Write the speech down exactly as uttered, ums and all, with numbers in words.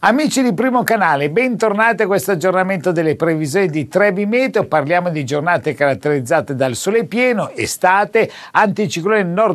Amici di Primo Canale, bentornati a questo aggiornamento delle previsioni di Trebi Meteo. Parliamo di giornate caratterizzate dal sole pieno, estate, anticiclone nord